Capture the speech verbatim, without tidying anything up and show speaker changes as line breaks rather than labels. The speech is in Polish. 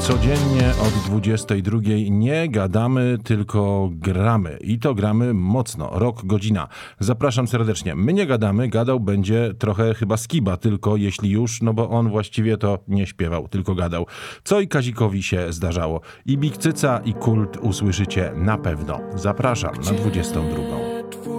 Codziennie od dwudziestej drugiej nie gadamy, tylko gramy. I to gramy mocno. Rok, godzina. Zapraszam serdecznie. My nie gadamy, gadał będzie trochę chyba Skiba, tylko jeśli już, no bo on właściwie to nie śpiewał, tylko gadał. Co i Kazikowi się zdarzało. I Big Cyca, i Kult usłyszycie na pewno. Zapraszam na dwudziestą drugą.